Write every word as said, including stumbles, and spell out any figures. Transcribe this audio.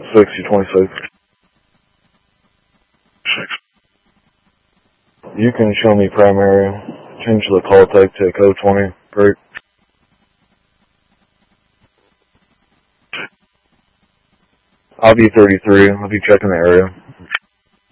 sixty twenty-six. You can show me primary. Change the call type to code twenty. Great. I'll be thirty-three. I'll be checking the area.